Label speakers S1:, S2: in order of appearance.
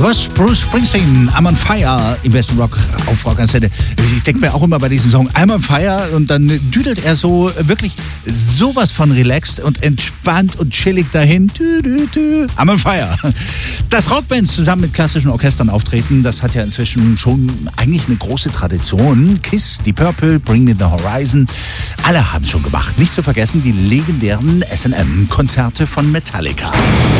S1: Was? Bruce Springsteen, I'm on Fire im besten Rock auf Rockantenne. Ich denke mir auch immer bei diesem Song I'm on Fire und dann düdelt er so wirklich sowas von relaxed und entspannt und chillig dahin. I'm on Fire. Dass Rockbands zusammen mit klassischen Orchestern auftreten, das hat ja inzwischen schon eigentlich eine große Tradition. Kiss, Deep Purple, Bring Me the Horizon, alle haben es schon gemacht. Nicht zu vergessen die legendären S&M-Konzerte von Metallica.